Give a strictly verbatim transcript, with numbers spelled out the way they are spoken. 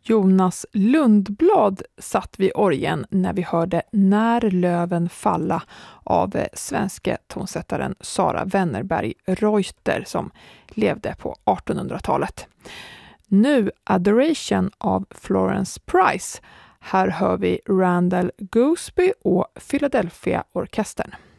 Jonas Lundblad satt vid orgeln när vi hörde När löven falla av svenska tonsättaren Sara Wennerberg Reuter som levde på artonhundratalet. Nu Adoration av Florence Price. Här hör vi Randall Gooseby och Philadelphia Orkestern.